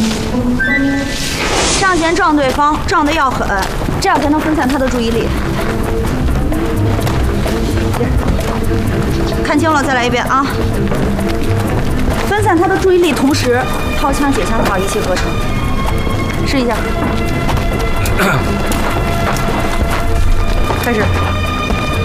上前撞对方，撞得要狠，这样才能分散他的注意力。看清了，再来一遍啊！分散他的注意力，同时掏枪解枪法一气呵成。试一下，开始。